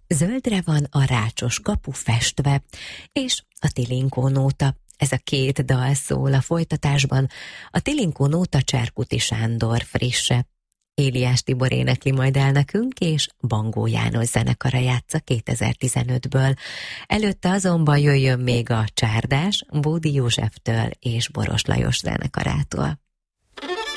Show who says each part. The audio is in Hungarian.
Speaker 1: Zöldre van a Rácsos kapu festve, és a Tilinkó nóta. Ez a két dal szól a folytatásban. A Tilinkó nóta Cserkuti Sándor frisse. Éliás Tibor énekli majd el nekünk, és Bangó János zenekara játsza 2015-ből. Előtte azonban jöjjön még a Csárdás, Bódi Józseftől és Boros Lajos zenekarától.